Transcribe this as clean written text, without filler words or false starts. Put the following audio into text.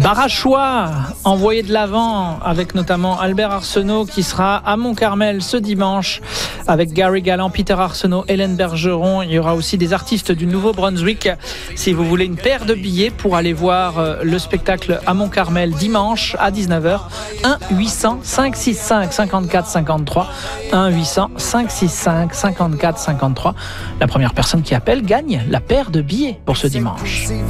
Barachois, envoyé de l'avant avec notamment Albert Arsenault qui sera à Mont-Carmel ce dimanche avec Gary Galland, Peter Arsenault, Hélène Bergeron. Il y aura aussi des artistes du Nouveau-Brunswick. Si vous voulez une paire de billets pour aller voir le spectacle à Mont-Carmel dimanche à 19h, 1-800-565-54-53, 1-800-565-54-53. La première personne qui appelle gagne la paire de billets pour ce dimanche.